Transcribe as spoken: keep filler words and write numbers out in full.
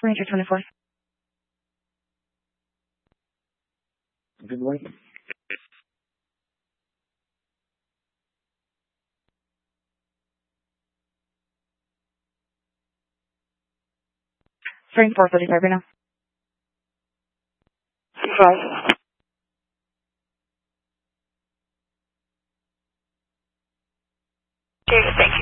Ranger twenty-four. Good morning. Frame four thirty-five right now. Five. Okay, thank you.